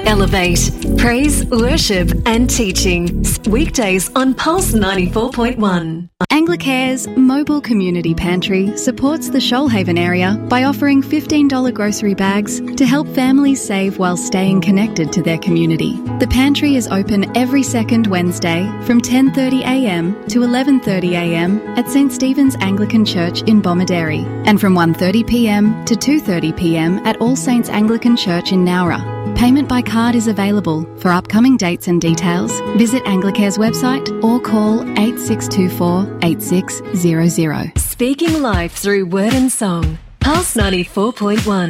Elevate, praise, worship and teaching. Weekdays on Pulse 94.1. Anglicare's mobile community pantry supports the Shoalhaven area by offering $15 grocery bags to help families save while staying connected to their community. The pantry is open every second Wednesday from 10:30am to 11:30am at St Stephen's Anglican Church in Bomaderry, and from 1:30pm to 2:30pm at All Saints Anglican Church in Nowra. Payment by card is available. For upcoming dates and details, visit Anglicare's website or call 8624 8600. Speaking life through word and song. Pulse 94.1.